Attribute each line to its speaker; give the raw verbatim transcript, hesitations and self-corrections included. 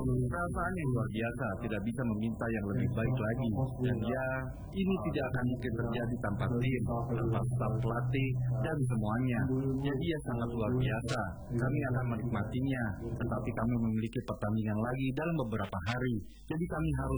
Speaker 1: Perasaan yang luar biasa, tidak bisa meminta yang lebih baik lagi. Dan ya, ini tidak akan mungkin terjadi tanpa tim, tanpa staf pelatih, dan semuanya. Jadi ya sangat luar biasa. Kami akan menikmatinya, tetapi kami memiliki pertandingan lagi dalam beberapa hari. Jadi kami harus